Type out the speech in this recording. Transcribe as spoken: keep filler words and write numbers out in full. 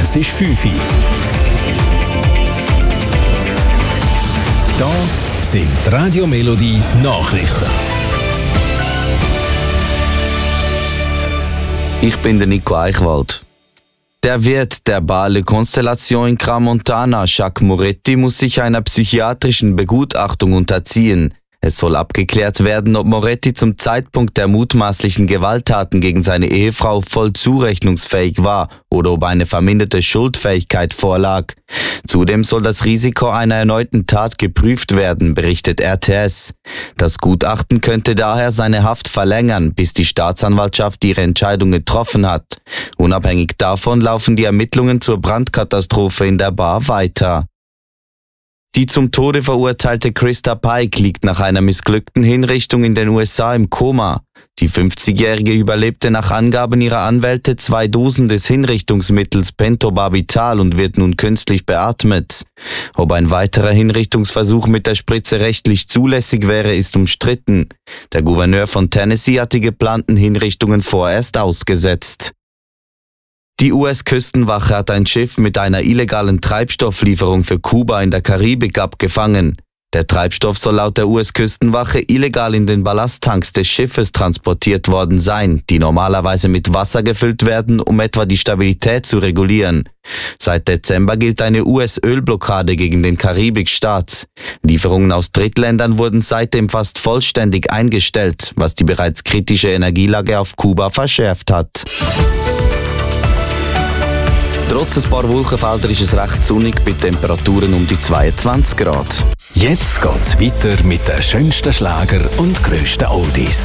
Es ist fünf Uhr. Da sind die Radio Melodie Nachrichten. Ich bin der Nico Eichwald. Der Wirt der Bale Constellation in Crans-Montana, Jacques Moretti, muss sich einer psychiatrischen Begutachtung unterziehen. Es soll abgeklärt werden, ob Moretti zum Zeitpunkt der mutmaßlichen Gewalttaten gegen seine Ehefrau voll zurechnungsfähig war oder ob eine verminderte Schuldfähigkeit vorlag. Zudem soll das Risiko einer erneuten Tat geprüft werden, berichtet R T S. Das Gutachten könnte daher seine Haft verlängern, bis die Staatsanwaltschaft ihre Entscheidung getroffen hat. Unabhängig davon laufen die Ermittlungen zur Brandkatastrophe in der Bar weiter. Die zum Tode verurteilte Krista Pike liegt nach einer missglückten Hinrichtung in den U S A im Koma. Die fünfzigjährige überlebte nach Angaben ihrer Anwälte zwei Dosen des Hinrichtungsmittels Pentobarbital und wird nun künstlich beatmet. Ob ein weiterer Hinrichtungsversuch mit der Spritze rechtlich zulässig wäre, ist umstritten. Der Gouverneur von Tennessee hat die geplanten Hinrichtungen vorerst ausgesetzt. Die U S-Küstenwache hat ein Schiff mit einer illegalen Treibstofflieferung für Kuba in der Karibik abgefangen. Der Treibstoff soll laut der U S-Küstenwache illegal in den Ballasttanks des Schiffes transportiert worden sein, die normalerweise mit Wasser gefüllt werden, um etwa die Stabilität zu regulieren. Seit Dezember gilt eine U S-Ölblockade gegen den Karibikstaat. Lieferungen aus Drittländern wurden seitdem fast vollständig eingestellt, was die bereits kritische Energielage auf Kuba verschärft hat. Trotz ein paar Wolkenfelder ist es recht sonnig bei Temperaturen um die zweiundzwanzig Grad. Jetzt geht's weiter mit den schönsten Schlager und grössten Oldies.